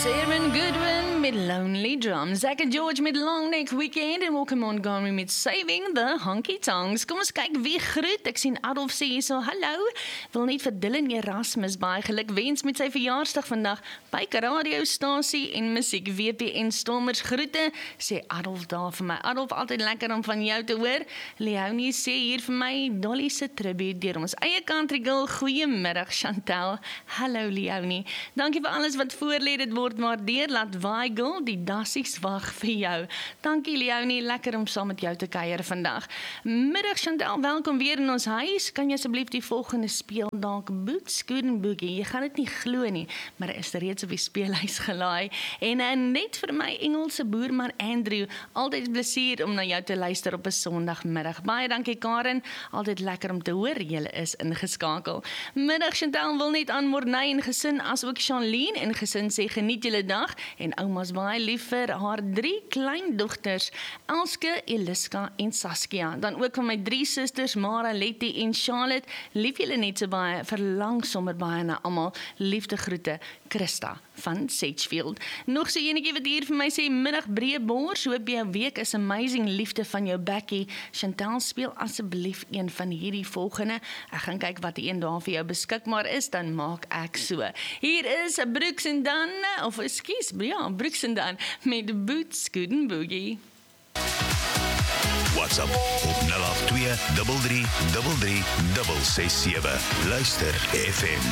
Aaron Goodwin met Lonely Drums. Zack en George met Long Neck Weekend en Walker Montgomery met Saving the Honky Tonks. Kom ons kyk wie groet. Ek sien Adolf sê hier so, hallo. Wil net vir Dylan Erasmus baie geluk wens met sy verjaarsdag vandag. Byke radiostasie en musiek WPN Stormers groete, sê Adolf daar vir my. Adolf, altyd lekker om van jou te hoor. Leonie sê hier vir my, Dolly se tribute deur ons eie country girl. Goeiemiddag Chantel. Hallo Leonie. Dankie vir alles wat voorlê, dit word waardeer. Laat Weigel die dassies wag vir jou. Dankie Leonie, lekker om saam met jou te kuier vandag. Middag Chantel, welkom weer in ons huis. Kan jy asseblief die volgende speel dalk Boots, Scootin' Boogie? Jy gaan dit nie glo nie, maar is reeds op die speelhuis gelaai. En net vir my Engelse boerman Andrew, altyd plesier om na jou te luister op 'n Sondagmiddag. Baie dankie Karen, altyd lekker om te hoor julle is ingeskakel. Middag Chantel, wil net aan Morney en gesin as ook Shanleen en gesin sê geniet julle dag en ouma's baie lief vir haar 3 kleindogters, Elske, Eliska en Saskia. Dan ook van my 3 susters, Mara, Letty en Charlotte. Lief julle net so baie, verlang sommer baie na almal. Liefde groete, Christa van Sedgefield. Nog so enetjie wat hier vir my sê, middag breë bors, hoop jou week is amazing, liefde van jou Becky. Chantal, speel asseblief een van hierdie volgende. Ek gaan kyk wat die een daar vir jou beskikbaar is, dan maak ek so. Hier is Brooks and Dunn, of ekskuus, ja, Brooks and Dunn met Boots, Scootin' Boogie. WhatsApp op 082 33 33 667. Luister FM.